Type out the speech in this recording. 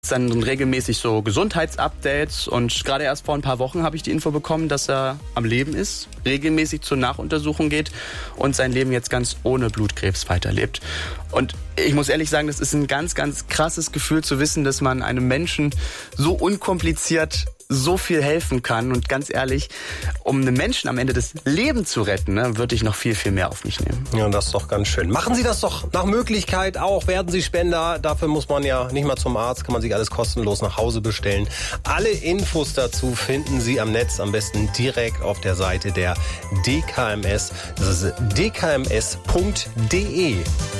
es dann regelmäßig so Gesundheitsupdates und gerade erst vor ein paar Wochen habe ich die Info bekommen, dass er am Leben ist, regelmäßig zur Nachuntersuchung geht und sein Leben jetzt ganz ohne Blutkrebs weiterlebt. Und ich muss ehrlich sagen, das ist ein ganz, ganz krasses Gefühl zu wissen, dass man einem Menschen so unkompliziert so viel helfen kann. Und ganz ehrlich, um einem Menschen am Ende das Leben zu retten, ne, würde ich noch viel, viel mehr auf mich nehmen. Ja, das ist doch ganz schön. Machen Sie das doch nach Möglichkeit auch. Werden Sie Spender. Dafür muss man ja nicht mal zum Arzt. Kann man sich alles kostenlos nach Hause bestellen. Alle Infos dazu finden Sie am Netz. Am besten direkt auf der Seite der DKMS. Das ist dkms.de.